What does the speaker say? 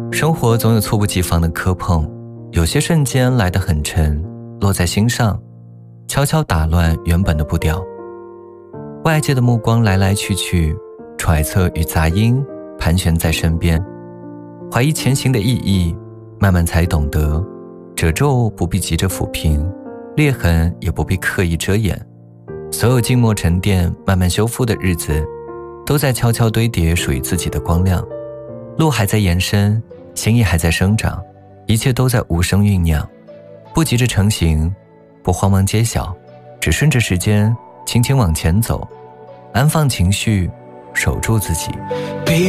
生活总有猝不及防的磕碰，有些瞬间来得很沉，落在心上，悄悄打乱原本的步调。外界的目光来来去去，揣测与杂音盘旋在身边，怀疑前行的意义，慢慢才懂得，褶皱不必急着抚平，裂痕也不必刻意遮掩，所有静默沉淀慢慢修复的日子，都在悄悄堆叠属于自己的光亮。路还在延伸，心意还在生长，一切都在无声酝酿，不急着成型，不慌忙揭晓，只顺着时间轻轻往前走，安放情绪，守住自己。